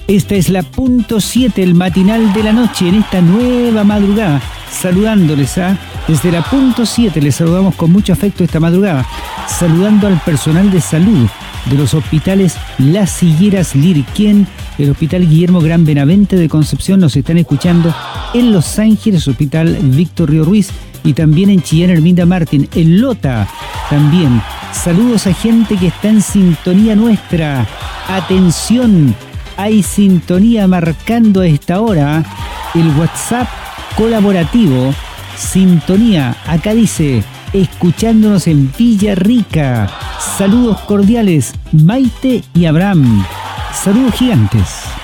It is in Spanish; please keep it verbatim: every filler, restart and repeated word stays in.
Esta es la punto siete, el matinal de la noche, en esta nueva madrugada. Saludándoles a, desde la punto siete, les saludamos con mucho afecto esta madrugada. Saludando al personal de salud de los hospitales Las Higueras Lirquén, el Hospital Guillermo Gran Benavente de Concepción, nos están escuchando en Los Ángeles, Hospital Víctor Río Ruiz, y también en Chillán Herminda Martín, en Lota también. Saludos a gente que está en sintonía nuestra. Atención, hay sintonía marcando a esta hora el WhatsApp colaborativo. Sintonía, acá dice, escuchándonos en Villarrica. Saludos cordiales, Maite y Abraham. Saludos gigantes.